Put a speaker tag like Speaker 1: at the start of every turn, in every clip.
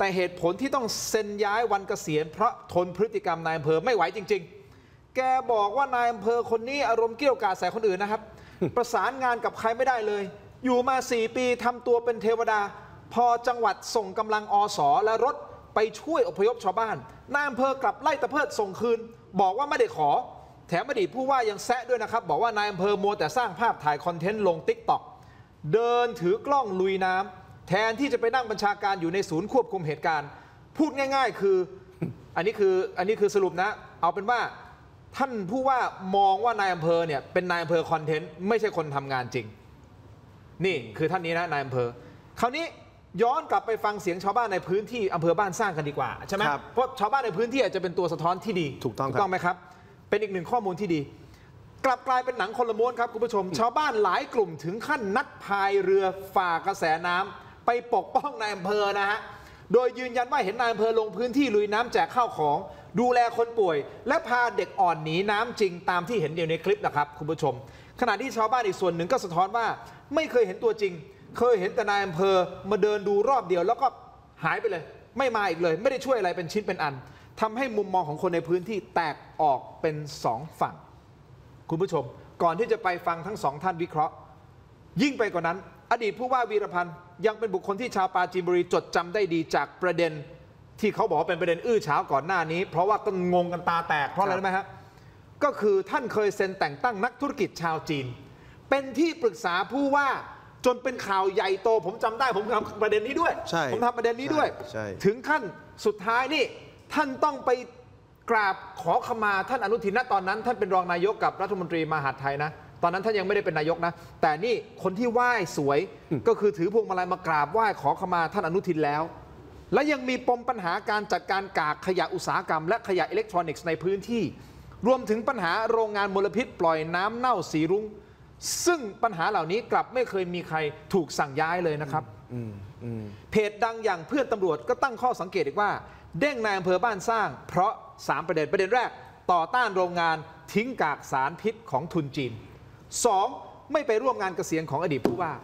Speaker 1: แต่เหตุผลที่ต้องเซ็นย้ายวันเกษียณเพราะทนพฤติกรรมนายอำเภอไม่ไหวจริงๆแกบอกว่านายอำเภอคนนี้อารมณ์เกรี้ยวกราดใส่คนอื่นนะครับ ประสานงานกับใครไม่ได้เลยอยู่มา4 ปีทำตัวเป็นเทวดาพอจังหวัดส่งกำลังอสและรถไปช่วยอพยพชาวบ้านนายอำเภอกลับไล่ตะเพิดส่งคืนบอกว่าไม่ได้ขอแถมอดีตผู้ว่ายังแซะด้วยนะครับบอกว่านายอำเภอมัวแต่สร้างภาพถ่ายคอนเทนต์ลง TikTok เดินถือกล้องลุยน้ำแทนที่จะไปนั่งบัญชาการอยู่ในศูนย์ควบคุมเหตุการณ์พูดง่ายๆคืออันนี้คือสรุปนะเอาเป็นว่าท่านผู้ว่ามองว่านายอำเภอเนี่ยเป็นนายอำเภอคอนเทนต์ไม่ใช่คนทำงานจริงนี่คือท่านนี้นะนายอำเภอคราวนี้ย้อนกลับไปฟังเสียงชาวบ้านในพื้นที่อำเภอบ้านสร้างกันดีกว่าใช่ไหมเพราะชาวบ้านในพื้นที่อาจจะเป็นตัวสะท้อนที่ดีถูกต้องไหมครับเป็นอีกหนึ่งข้อมูลที่ดีกลับกลายเป็นหนังคนละม้วนครับคุณผู้ชมชาวบ้านหลายกลุ่มถึงขั้นนัดพายเรือฝ่ากระแสน้ำไปปกป้องนายอำเภอนะฮะโดยยืนยันว่าเห็นนายอำเภอลงพื้นที่ลุยน้ำแจกข้าวของดูแลคนป่วยและพาเด็กอ่อนหนีน้ำจริงตามที่เห็นอยู่ในคลิปนะครับคุณผู้ชมขณะที่ชาวบ้านอีกส่วนหนึ่งก็สะท้อนว่าไม่เคยเห็นตัวจริงเคยเห็นแต่นายอำเภอมาเดินดูรอบเดียวแล้วก็หายไปเลยไม่มาอีกเลยไม่ได้ช่วยอะไรเป็นชิ้นเป็นอันทำให้มุมมองของคนในพื้นที่แตกออกเป็น2 ฝั่งคุณผู้ชมก่อนที่จะไปฟังทั้ง2 ท่านวิเคราะห์ยิ่งไปกว่านั้นอดีตผู้ว่าวีรพันธ์ยังเป็นบุคคลที่ชาวปราจีนบุรีจดจำได้ดีจากประเด็นที่เขาบอกว่าเป็นประเด็นอื้อฉาวก่อนหน้านี้เพราะว่าก็งงกันตาแตกเพราะอะไรรู้ไหมครับก็คือท่านเคยเซ็นแต่งตั้งนักธุรกิจชาวจีนเป็นที่ปรึกษาผู้ว่าจนเป็นข่าวใหญ่โตผมจำได้ผมทำประเด็นนี้ด้วยผมทำประเด็นนี้ด้วยถึงขั้นสุดท้ายนี่ท่านต้องไปกราบขอขมาท่านอนุทินนะตอนนั้นท่านเป็นรองนายกกับรัฐมนตรีมหาดไทยนะตอนนั้นท่านยังไม่ได้เป็นนายกนะแต่นี่คนที่ไหว้สวยก็คือถือพวงมาลัยมากราบไหว้ขอขมาท่านอนุทินแล้วและยังมีปมปัญหาการจัดการกากขยะอุตสาหกรรมและขยะอิเล็กทรอนิกส์ในพื้นที่รวมถึงปัญหาโรงงานมลพิษปล่อยน้ำเน่าสีรุ้งซึ่งปัญหาเหล่านี้กลับไม่เคยมีใครถูกสั่งย้ายเลยนะครับเพจดังอย่างเพื่อนตำรวจก็ตั้งข้อสังเกตอีกว่าเด้งนายอำเภอบ้านสร้างเพราะ3 ประเด็นแรกต่อต้านโรงงานทิ้งกากสารพิษของทุนจีน2ไม่ไปร่วมงานเกษียณของอดีตผู้ว่า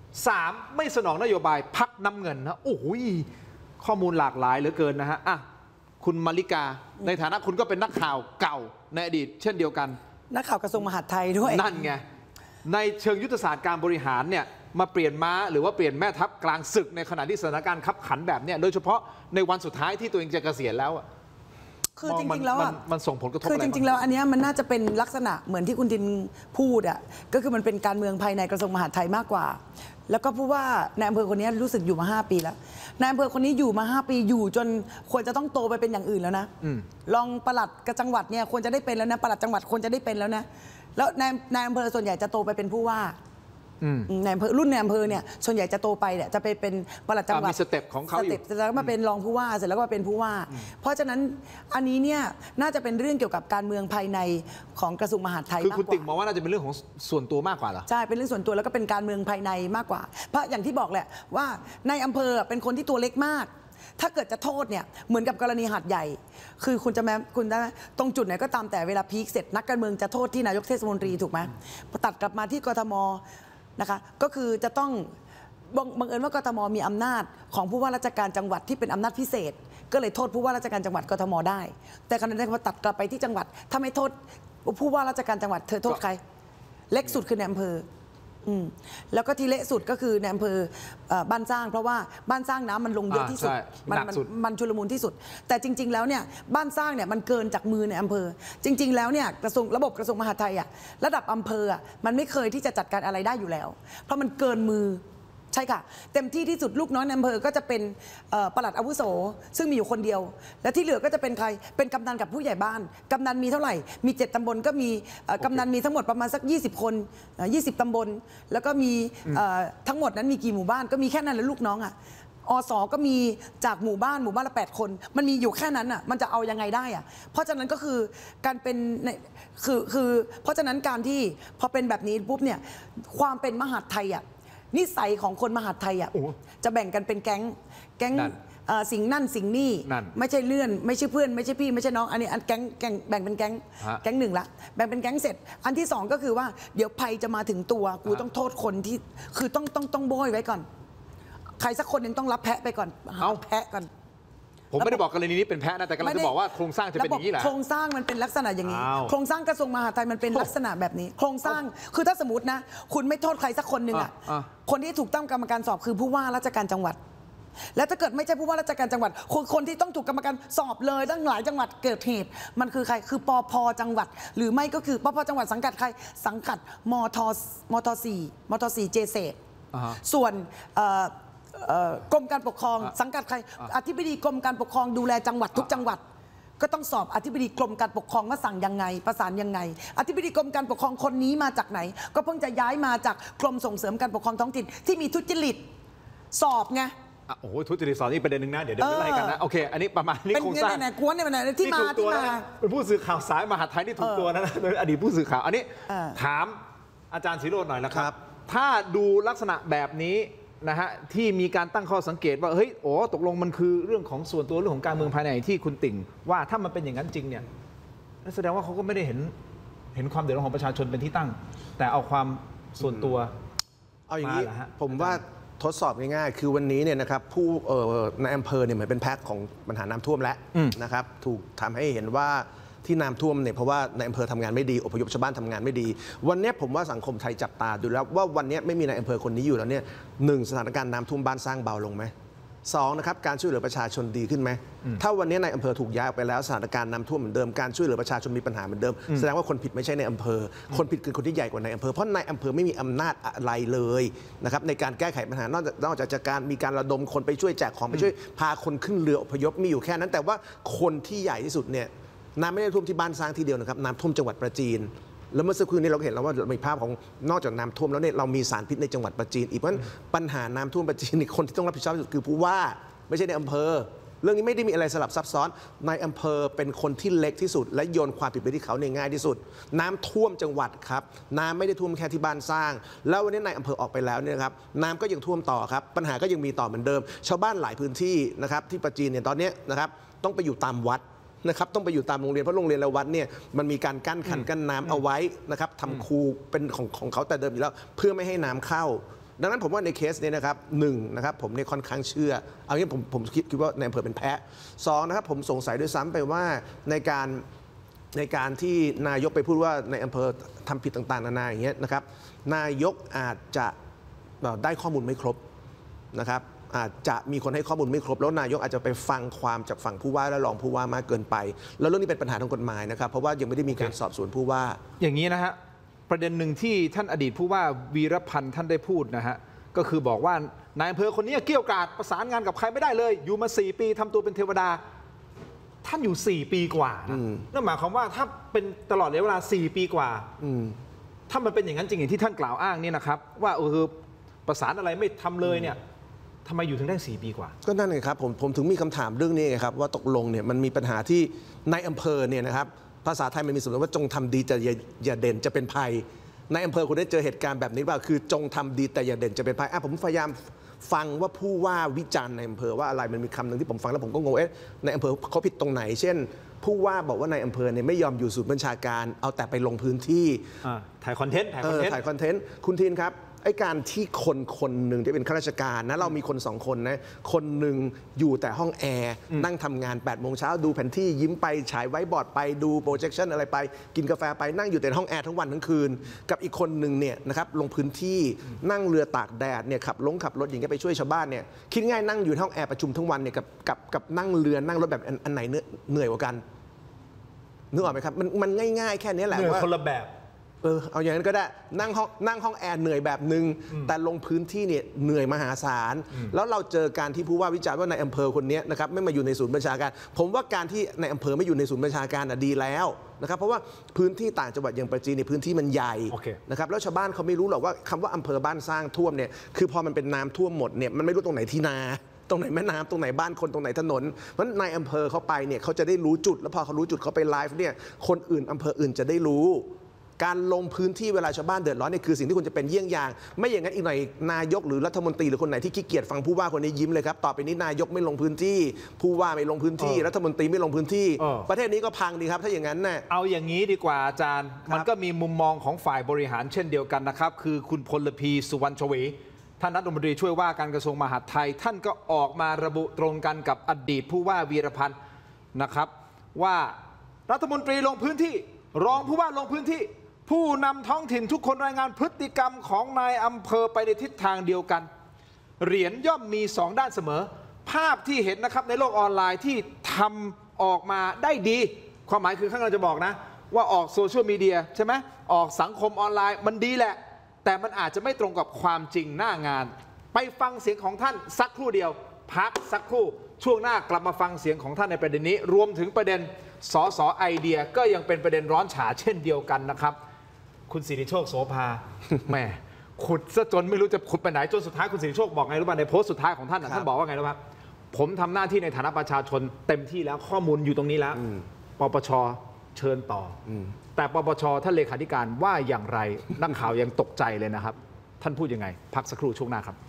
Speaker 1: 3ไม่สนองนโยบายพักน้ำเงินนะโอ้โหข้อมูลหลากหลายเหลือเกินนะฮะคุณมาริกาในฐานะคุณก็เป็นนักข่าวเก่าในอดีตเช่นเดียวกัน
Speaker 2: นักข่าวกระทรวงมหาดไทยด้วย
Speaker 1: นั่นไงในเชิงยุทธศาสตร์การบริหารเนี่ยมาเปลี่ยนม้าหรือว่าเปลี่ยนแม่ทัพกลางศึกในขณะที่สถานการณ์ขับขันแบบนี้โดยเฉพาะในวันสุดท้ายที่ตัวเองจะเกษียณแล้ว
Speaker 2: คือจริงๆแล้ว
Speaker 1: มันส่งผลกระทบอะไร
Speaker 2: คือจริงๆแล้วอันนี้มันน่าจะเป็นลักษณะเหมือนที่คุณทินพูดก็คือมันเป็นการเมืองภายในกระทรวงมหาดไทยมากกว่าแล้วก็พูดว่านายอำเภอคนนี้รู้สึกอยู่มา5 ปีแล้วนายอำเภอคนนี้อยู่มา5 ปีอยู่จนควรจะต้องโตไปเป็นอย่างอื่นแล้วนะรองปลัดจังหวัดเนี่ยควรจะได้เป็นแล้วนะปลัดจังหวัดควรจะได้เป็นแล้วนะแล้วนายอำเภอส่วนใหญ่จะโตไปเป็นผู้ว่าในอำเภอรุ่นในอำเภอเนี่ยส่วนใหญ่จะโตไปเนี่ยจะไปเป็นปลัดจังหวัด
Speaker 1: มีสเต็ปของเขาอยู่
Speaker 2: เสร็จแล้วมาเป็นรองผู้ว่าเสร็จแล้วก็มาเป็นผู้ว่าเพราะฉะนั้นอันนี้เนี่ยน่าจะเป็นเรื่องเกี่ยวกับการเมืองภายในของกระทรวงมหาดไทยมากกว่า
Speaker 1: คือคุณติ่งมองว่าน่าจะเป็นเรื่องของส่วนตัวมากกว่าเหรอ
Speaker 2: ใช่เป็นเรื่องส่วนตัวแล้วก็เป็นการเมืองภายในมากกว่าเพราะอย่างที่บอกแหละว่าในอำเภอเป็นคนที่ตัวเล็กมากถ้าเกิดจะโทษเนี่ยเหมือนกับกรณีหาดใหญ่คือคุณจะคุณได้ตรงจุดไหนก็ตามแต่เวลาพีคเสร็จนักการเมืองจะโทษที่นายกเทศมนตรีถูกไหมพอตัดกลับมาที่กทมนะคะก็คือจะต้องบังเอิญว่ากทมมีอำนาจของผู้ว่าราชการจังหวัดที่เป็นอำนาจพิเศษก็เลยโทษผู้ว่าราชการจังหวัดกทมได้แต่ขณะเดียวกันพอตัดกลับไปที่จังหวัดถ้าไม่โทษผู้ว่าราชการจังหวัดเธอโทษใครเล็กสุดคือในอำเภอแล้วก็ที่เละสุดก็คือในอำเภอบ้านสร้างเพราะว่าบ้านสร้างน้ำมันลงเยอะที่สุดมันชุลมุนที่สุดแต่จริงๆแล้วเนี่ยบ้านสร้างเนี่ยมันเกินจากมือในอำเภอจริงๆแล้วเนี่ยระบบกระทรวงมหาดไทยระดับอำเภอมันไม่เคยที่จะจัดการอะไรได้อยู่แล้วเพราะมันเกินมือใช่ค่ะเต็มที่ที่สุดลูกน้อยในอำเภอก็จะเป็นปลัดอาวุโสซึ่งมีอยู่คนเดียวและที่เหลือก็จะเป็นใครเป็นกำนันกับผู้ใหญ่บ้านกำนันมีเท่าไหร่มี7 ตำบลก็มีกำนันมีทั้งหมดประมาณสัก20 คน20 ตำบลแล้วก็มีทั้งหมดนั้นมีกี่หมู่บ้านก็มีแค่นั้นแล้วลูกน้องอสก็มีจากหมู่บ้านละ8 คนมันมีอยู่แค่นั้นมันจะเอายังไงได้เพราะฉะนั้นก็คือการเป็นคือเพราะฉะนั้นการที่พอเป็นแบบนี้ปุ๊บเนี่ยความเป็นมหาดไทยนิสัยของคนมหาดไทยจะแบ่งกันเป็นแก๊งสิ่งนั่นสิ่งนี่ไม่ใช่เลื่อนไม่ใช่เพื่อนไม่ใช่พี่ไม่ใช่น้องอันนี้แก๊งแบ่งเป็นแก๊งหนึ่งละแบ่งเป็นแก๊งเสร็จอันที่2ก็คือว่าเดี๋ยวภัยจะมาถึงตัวกูต้องโทษคนที่คือต้องโบยไว้ก่อนใครสักคนหนึ่งต้องรับแพะไปก่อนเอาแพะก่อน
Speaker 1: ผมไม่ได้บอกกรณีนี้เป็นแพ้นะแต่กำลังจะบอกว่าโครงสร้างจะเป็นอย่างนี้แหละ
Speaker 2: โครงสร้างมันเป็นลักษณะอย่างนี้
Speaker 1: อ้าว
Speaker 2: โครงสร้างกระทรวงมหาดไทยมันเป็นลักษณะแบบนี้ โครงสร้างคือถ้าสมมตินะคุณไม่โทษใครสักคนหนึ่งอ่ะคนที่ถูกตั้งกรรมการสอบคือผู้ว่าราชการจังหวัด แล้วถ้าเกิดไม่ใช่ผู้ว่าราชการจังหวัดคนที่ต้องถูกกรรมการสอบเลยตั้งหลายจังหวัดเกิดเหตุมันคือใครคือปภจังหวัด หรือไม่ก็คือปภจังหวัดสังกัดใครสังกัดมท4เจเซ ส่วนกรมการปกครองสังกัดใครอธิบดีกรมการปกครองดูแลจังหวัดทุกจังหวัดก็ต้องสอบอธิบดีกรมการปกครองว่าสั่งยังไงประสานยังไงอธิบดีกรมการปกครองคนนี้มาจากไหนก็เพิ่งจะย้ายมาจากกรมส่งเสริมการปกครองท้องถิ่นที่มีทุจริตสอบไง
Speaker 1: โอ้โหทุจริตสอนนี่ประเด็นหนึ่งนะเดี๋ยวไม่ไล่กันนะโอเคอันนี้ประมาณนี้โครงสร้าง
Speaker 2: กวนเนี่ยมันที่มา
Speaker 1: เป็นผู้สื่อข่าวสายมหาดไทยที่ถูกตัวนะโดยอดีตผู้สื่อข่าวอันนี้ถามอาจารย์ศิโรจน์หน่อยนะครับถ้าดูลักษณะแบบนี้นะฮะที่มีการตั้งข้อสังเกตว่าเฮ้ยตกลงมันคือเรื่องของส่วนตัวเรื่องของการเมืองภายในที่คุณติ่งว่าถ้ามันเป็นอย่างนั้นจริงเนี่ยแสดงว่าเขาก็ไม่ได้เห็นความเดือดร้อนของประชาชนเป็นที่ตั้งแต่เอาความส่วนตัว
Speaker 3: เอาอย่างนี้ผมว่าทดสอบง่ายๆคือวันนี้เนี่ยนะครับผู้ในอำเภอเนี่ยเหมือนเป็นแพ็คของปัญหาน้ำท่วมแล้วนะครับถูกทำให้เห็นว่าที่น้ำท่วมเนี่ยเพราะว่าในอำเภอทำงานไม่ดีอพยพชาวบ้านทำงานไม่ดีวันนี้ผมว่าสังคมไทยจับตาดูแล้วว่าวันนี้ไม่มีในอำเภอคนนี้อยู่แล้วเนี่ย1สถานการณ์น้ำท่วมบ้านสร้างเบาลงไหม2นะครับการช่วยเหลือประชาชนดีขึ้นไหมถ้าวันนี้ในอำเภอถูกย้ายออกไปแล้วสถานการณ์น้ำท่วมเหมือนเดิมการช่วยเหลือประชาชนมีปัญหาเหมือนเดิมแสดงว่าคนผิดไม่ใช่ในอำเภอคนผิดคือคนที่ใหญ่กว่าในอำเภอเพราะในอำเภอไม่มีอำนาจอะไรเลยนะครับในการแก้ไขปัญหานอกจากการมีการระดมคนไปช่วยแจกของไปช่วยพาคนขึ้นเรืออพยพมีอยู่แค่นั้นแต่ว่าคนที่ใหญ่ที่สุดเนี่ยน้ำไม่ได้ท่วมที่บ้านสร้างทีเดียวนะครับน้ำท่วมจังหวัดปราจีนแล้วเมื่อสักครู่นี้เราเห็นแล้วว่ามีภาพของนอกจากน้ำท่วมแล้วเนี่ยเรามีสารพิษในจังหวัดปราจีนอีกเพราะฉะนั้นปัญหาน้ำท่วมปราจีนคนที่ต้องรับผิดชอบที่สุดคือผู้ว่าไม่ใช่ในอำเภอเรื่องนี้ไม่ได้มีอะไรสลับซับซ้อนในอำเภอเป็นคนที่เล็กที่สุดและโยนความผิดไปที่เขาเนี่ยง่ายที่สุดน้ำท่วมจังหวัดครับน้ำไม่ได้ท่วมแค่ที่บ้านสร้างแล้ววันนี้ในอำเภอออกไปแล้วเนี่ยครับน้ำก็ยังท่วมต่อครับปัญหาก็ยังมีต่อเหมือนเดิมชาวบ้านหลายพื้นที่นะครับที่ปราจีนเนี่ยตอนนี้นะครับต้องไปอยู่ตามวัดนะครับต้องไปอยู่ตามโรงเรียนเพราะโรงเรียนและวัดเนี่ยมันมีการกั้นขันกั้นน้ำเอาไว้นะครับทำคูเป็นของเขาแต่เดิมอยู่แล้วเพื่อไม่ให้น้ำเข้าดังนั้นผมว่าในเคสนี้นะครับนะครับผมเนี่ยค่อนข้างเชื่อเอางี้ผมคิดว่าในอำเภอเป็นแพ้2นะครับผมสงสัยด้วยซ้ำไปว่าในการที่นายกไปพูดว่าในอำเภอทำผิดต่างๆนานาอย่างเงี้ยนะครับนายกอาจจะได้ข้อมูลไม่ครบนะครับอาจจะมีคนให้ข้อมูลไม่ครบแล้วนายกอาจจะไปฟังความจากฝั่งผู้ว่าและรองผู้ว่ามากเกินไปแล้วเรื่องนี้เป็นปัญหาทางกฎหมายนะครับเพราะว่ายังไม่ได้มีการสอบสวนผู้ว่า
Speaker 1: อย่างนี้นะฮะประเด็นหนึ่งที่ท่านอดีตผู้ว่าวีรพันธ์ท่านได้พูดนะฮะก็คือบอกว่านายอำเภอคนนี้เกี่ยวกาดประสานงานกับใครไม่ได้เลยอยู่มา4 ปีทำตัวเป็นเทวดาท่านอยู่4 ปีกว่านั่นหมายความว่าถ้าเป็นตลอดระยะเวลา4 ปีกว่าถ้ามันเป็นอย่างนั้นจริงอย่างที่ท่านกล่าวอ้างนี่นะครับว่าประสานอะไรไม่ทำเลยเนี่ยทำไมอยู่ถึงได้4 ปีกว่า
Speaker 3: ก็นั่นไงครับผมถึงมีคำถามเรื่องนี้ไงครับว่าตกลงเนี่ยมันมีปัญหาที่ในอำเภอเนี่ยนะครับภาษาไทยมันมีสำนวนว่าจงทำดีแต่อย่าเด่นจะเป็นภัยในอำเภอคุณได้เจอเหตุการณ์แบบนี้ป่ะคือจงทำดีแต่อย่าเด่นจะเป็นภัยผมพยายามฟังว่าผู้ว่าวิจารณ์ในอำเภอว่าอะไรมันมีคำหนึ่งที่ผมฟังแล้วผมก็งงในอำเภอเขาผิดตรงไหนเช่นผู้ว่าบอกว่าในอำเภอเนี่ยไม่ยอมอยู่ศูนย์บัญชาการเอาแต่ไปลงพื้นที่
Speaker 1: ถ่ายคอนเทนต์
Speaker 3: คุณทีนครับไอ้การที่คนหนึ่งที่เป็นข้าราชการนะเรามีคน2 คนนะคนหนึ่งอยู่แต่ห้องแอร์นั่งทำงาน8 โมงเช้าดูแผนที่ยิ้มไปฉายไว้บอร์ดไปดูโปรเจคชันอะไรไปกินกาแฟไปนั่งอยู่แต่ห้องแอร์ทั้งวันทั้งคืนกับอีกคนหนึ่งเนี่ยนะครับลงพื้นที่นั่งเรือตากแดดเนี่ยขับรถอย่างเงี้ยไปช่วยชาวบ้านเนี่ยคิดง่ายนั่งอยู่ห้องแอร์ประชุมทั้งวันเนี่ยกับนั่งเรือนั่งรถแบบอันไหนเหนื่อยกว่ากันนึกออกไหมครับมันง่ายๆแค่นี้แหละ
Speaker 1: ว่าคนละแบบ
Speaker 3: เอาอย่างนั้นก็ได้นั่งห้องแอร์เหนื่อยแบบนึงแต่ลงพื้นที่เนี่ยเหนื่อยมหาศาลแล้วเราเจอการที่ผู้ว่าวิจารณ์ว่าในอำเภอคนนี้นะครับไม่มาอยู่ในศูนย์บัญชาการผมว่าการที่ในอำเภอไม่อยู่ในศูนย์บัญชาการดีแล้วนะครับเพราะว่าพื้นที่ต่างจังหวัดอย่างปราจีนในพื้นที่มันใหญ่นะครับแล้วชาวบ้านเขาไม่รู้หรอกว่าคำว่าอำเภอบ้านสร้างท่วมเนี่ยคือพอมันเป็นน้ำท่วมหมดเนี่ยมันไม่รู้ตรงไหนที่นาตรงไหนแม่น้ำตรงไหนบ้านคนตรงไหนถนนเพราะในอำเภอเขาไปเนี่ยเขาจะได้รู้จุดแล้วพอเขารู้จุดเขาไปไลฟ์เนี่ยคนอื่นอำเภออื่นจะได้รู้การลงพื้นที่เวลาชาวบ้านเดือดร้อนเนี่ยคือสิ่งที่ควรจะเป็นเยี่ยงอย่างไม่อย่างนั้นอีกหน่อยนายกหรือรัฐมนตรีหรือคนไหนที่ขี้เกียจฟังผู้ว่าคนนี้ยิ้มเลยครับต่อไปนี้นายกไม่ลงพื้นที่ผู้ว่าไม่ลงพื้นที่รัฐมนตรีไม่ลงพื้นที่ประเทศนี้ก็พังดีครับถ้าอย่างนั้นน่ะ
Speaker 1: เอาอย่างนี้ดีกว่าอาจารย์มันก็มีมุมมองของฝ่ายบริหารเช่นเดียวกันนะครับคือคุณพลพีสุวรรณชวีท่านรัฐมนตรีช่วยว่าการกระทรวงมหาดไทยท่านก็ออกมาระบุตรงกันกับอดีตผู้ว่าวีรพันธ์นะครับว่ารัฐมนตรีลงพื้นที่รองผู้ว่าลงพื้นที่ผู้นำท้องถิ่นทุกคนรายงานพฤติกรรมของนายอำเภอไปในทิศทางเดียวกันเหรียญย่อมมีสองด้านเสมอภาพที่เห็นนะครับในโลกออนไลน์ที่ทำออกมาได้ดีความหมายคือข้างเราจะบอกนะว่าออกโซเชียลมีเดียใช่ไหมออกสังคมออนไลน์มันดีแหละแต่มันอาจจะไม่ตรงกับความจริงหน้างานไปฟังเสียงของท่านสักครู่เดียวพักสักครู่ช่วงหน้ากลับมาฟังเสียงของท่านในประเด็นนี้รวมถึงประเด็นสสไอเดียก็ยังเป็นประเด็นร้อนฉาเช่นเดียวกันนะครับคุณสิริโชคโสภา แหมขุดซะจนไม่รู้จะขุดไปไหนจนสุดท้ายคุณสิริโชคบอกไงรู้ป่ะในโพสต์สุดท้ายของท่านท่านบอกว่าไงรู้ป่ะผมทำหน้าที่ในฐานะประชาชนเต็มที่แล้วข้อมูลอยู่ตรงนี้แล้วปปชเชิญต่อแต่ปปชท่านเลขาธิการว่าอย่างไรนักข่าวยังตกใจเลยนะครับท่านพูดยังไงพักสักครู่ช่วงหน้าครับ